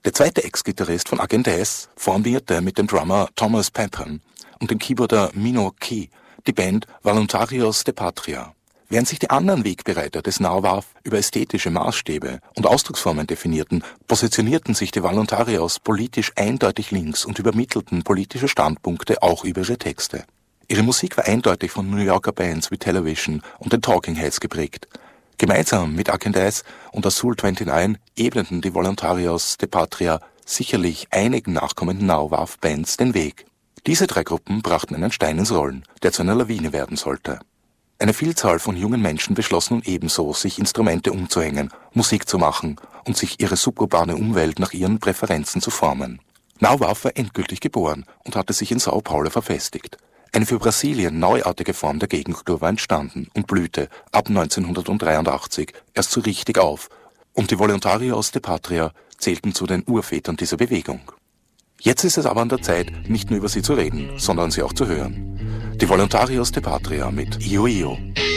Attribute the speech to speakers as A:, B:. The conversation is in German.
A: Der zweite Ex-Gitarrist von Agent S formierte mit dem Drummer Thomas Pepin und dem Keyboarder Mino Key die Band Voluntarios de Patria. Während sich die anderen Wegbereiter des Nauwaf über ästhetische Maßstäbe und Ausdrucksformen definierten, positionierten sich die Voluntarios politisch eindeutig links und übermittelten politische Standpunkte auch über ihre Texte. Ihre Musik war eindeutig von New Yorker Bands wie Television und den Talking Heads geprägt. Gemeinsam mit Agent S und Azul 29 ebneten die Voluntarios de Patria sicherlich einigen nachkommenden Nauwaf-Bands den Weg. Diese drei Gruppen brachten einen Stein ins Rollen, der zu einer Lawine werden sollte. Eine Vielzahl von jungen Menschen beschloss nun ebenso, sich Instrumente umzuhängen, Musik zu machen und sich ihre suburbane Umwelt nach ihren Präferenzen zu formen. Nauwaf war endgültig geboren und hatte sich in Sao Paulo verfestigt. Eine für Brasilien neuartige Form der Gegenkultur war entstanden und blühte ab 1983 erst so richtig auf, und die Voluntarios de Patria zählten zu den Urvätern dieser Bewegung. Jetzt ist es aber an der Zeit, nicht nur über sie zu reden, sondern sie auch zu hören. Die Voluntarios de Patria mit Io Io.